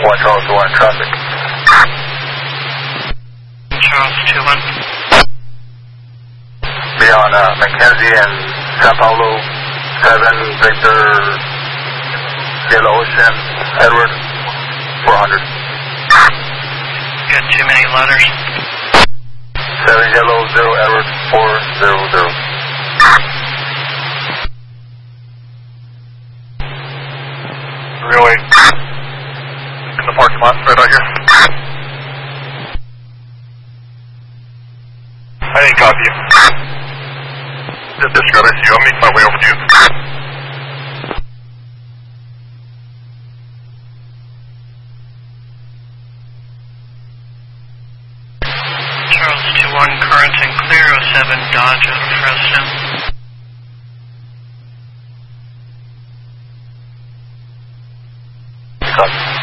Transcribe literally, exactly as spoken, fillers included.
one, Charles two one, traffic. Charles two one. Be on uh, Mackenzie and San Paulo, seven, Victor, Yellow Ocean, Edward, four hundred. Got too many letters. seven, Yellow, zero, Edward, four zero zero. three oh eight. In the parking lot, right out here. I didn't copy you. Just disregard I C U. I'm making my way over to you. Charles two one, current and clear, oh seven Dodge out of Fresno. Copy.